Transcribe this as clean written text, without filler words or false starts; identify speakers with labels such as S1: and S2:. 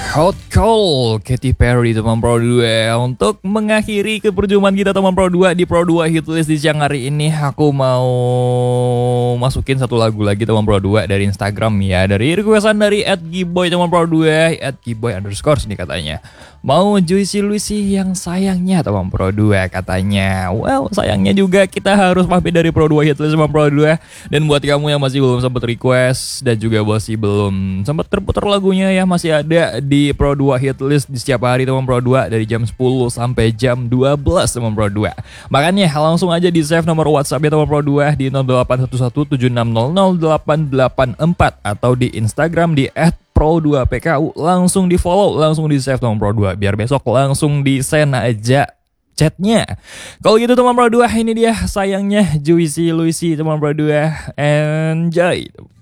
S1: Hot Call Katy Perry teman Pro 2. Untuk mengakhiri keperjumpaan kita teman Pro 2 di Pro 2 Hitlist di siang hari ini, aku mau masukin satu lagu lagi teman Pro 2 dari Instagram ya, dari requestan dari @giboy teman Pro 2, @giboy_ nih katanya. Mau Juicy Lucy yang sayangnya teman Pro 2 katanya. Well, sayangnya juga kita harus pamit dari Pro 2 Hitlist teman Pro 2. Dan buat kamu yang masih belum sempat request dan juga masih belum sempat terputar lagunya ya, masih ada di Pro 2 Hitlist di setiap hari teman Pro 2 dari jam 10 sampai jam 12 teman Pro 2. Makanya langsung aja di save nomor WhatsApp ya teman Pro 2 di 081176000884 atau di Instagram di @pro2pku. Langsung di follow, langsung di save teman Pro 2 biar besok langsung di send aja chatnya. Kalau gitu teman Pro 2, ini dia sayangnya Juicy Lucy teman Pro 2. Enjoy.